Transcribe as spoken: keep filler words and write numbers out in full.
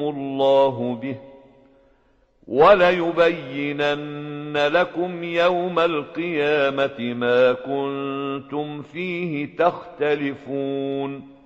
الله به وليبينن لكم يوم القيامة ما كنتم فيه تختلفون